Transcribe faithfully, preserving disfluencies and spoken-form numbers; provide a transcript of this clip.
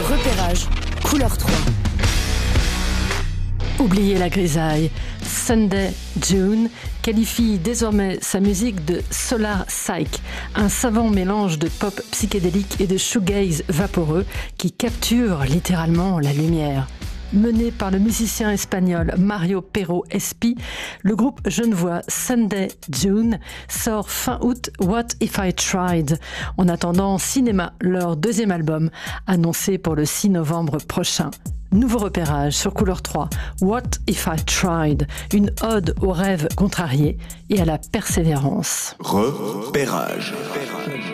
Repérage, couleur trois. Oubliez la grisaille. Sunday June qualifie désormais sa musique de solar psych, un savant mélange de pop psychédélique et de shoegaze vaporeux qui capture littéralement la lumière. Mené par le musicien espagnol Mario Pero Espi, le groupe genevois Sunday June sort fin août What If I Tried. En attendant Cinéma, leur deuxième album, annoncé pour le six novembre prochain. Nouveau repérage sur Couleur trois, What If I Tried, une ode aux rêves contrariés et à la persévérance. Repérage. Repérage.